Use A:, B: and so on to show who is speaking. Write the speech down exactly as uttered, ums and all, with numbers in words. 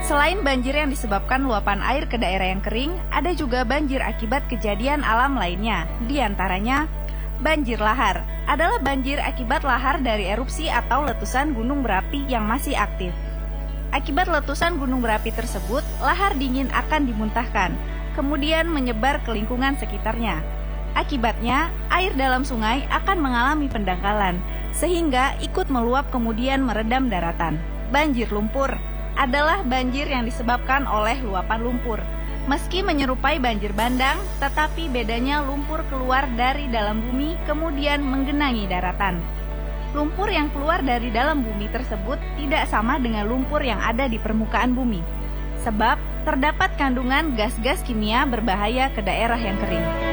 A: Selain banjir yang disebabkan luapan air ke daerah yang kering, ada juga banjir akibat kejadian alam lainnya. Di antaranya, banjir lahar adalah banjir akibat lahar dari erupsi atau letusan gunung berapi yang masih aktif. Akibat letusan gunung berapi tersebut, lahar dingin akan dimuntahkan, kemudian menyebar ke lingkungan sekitarnya. Akibatnya, air dalam sungai akan mengalami pendangkalan, sehingga ikut meluap kemudian meredam daratan. Banjir lumpur adalah banjir yang disebabkan oleh luapan lumpur. Meski menyerupai banjir bandang, tetapi bedanya lumpur keluar dari dalam bumi kemudian menggenangi daratan. Lumpur yang keluar dari dalam bumi tersebut tidak sama dengan lumpur yang ada di permukaan bumi, sebab terdapat kandungan gas-gas kimia berbahaya ke daerah yang kering.